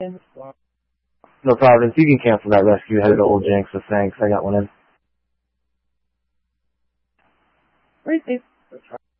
No problem. You can cancel that rescue headed to Old Jenks, so thanks. I got one in. Where's this?